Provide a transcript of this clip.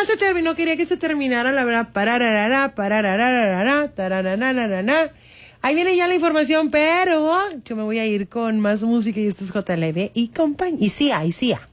se terminó, quería que se terminara, la verdad. Parararara, parararara, tarararara. Ahí viene ya la información, pero yo me voy a ir con más música y esto es JLB y compañía. Y sí,